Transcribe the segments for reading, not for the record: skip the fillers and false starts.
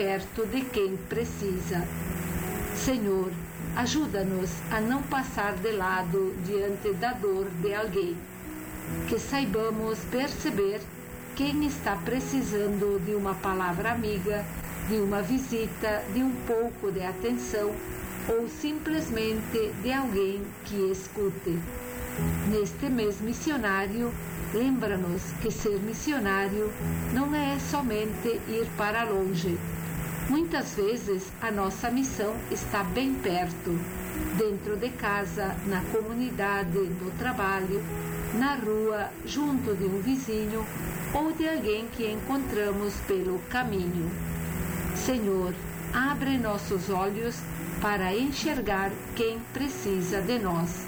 perto de quem precisa. Senhor, ajuda-nos a não passar de lado diante da dor de alguém. Que saibamos perceber quem está precisando de uma palavra amiga, de uma visita, de um pouco de atenção ou simplesmente de alguém que escute. Neste mês missionário, lembra-nos que ser missionário não é somente ir para longe. Muitas vezes a nossa missão está bem perto, dentro de casa, na comunidade, no trabalho, na rua, junto de um vizinho ou de alguém que encontramos pelo caminho. Senhor, abre nossos olhos para enxergar quem precisa de nós.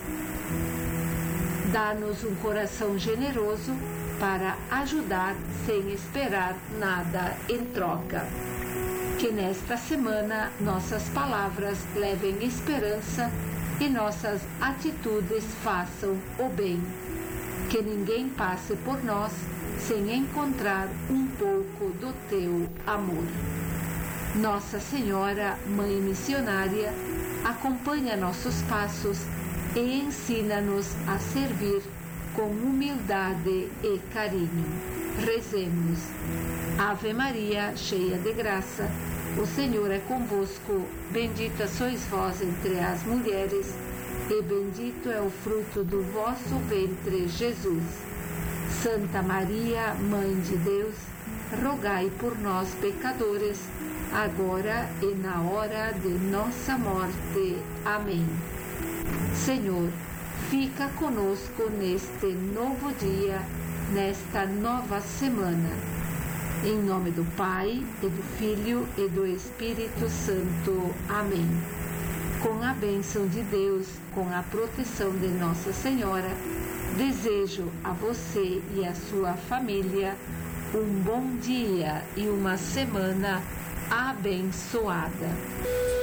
Dá-nos um coração generoso para ajudar sem esperar nada em troca. Que nesta semana nossas palavras levem esperança e nossas atitudes façam o bem. Que ninguém passe por nós sem encontrar um pouco do teu amor. Nossa Senhora, Mãe Missionária, acompanha nossos passos e ensina-nos a servir com humildade e carinho. Rezemos. Ave Maria, cheia de graça, o Senhor é convosco. Bendita sois vós entre as mulheres, e bendito é o fruto do vosso ventre, Jesus. Santa Maria, Mãe de Deus, rogai por nós, pecadores, agora e na hora de nossa morte. Amém. Senhor, fica conosco neste novo dia, nesta nova semana. Em nome do Pai, e do Filho, e do Espírito Santo. Amém. Com a bênção de Deus, com a proteção de Nossa Senhora, desejo a você e a sua família um bom dia e uma semana abençoada.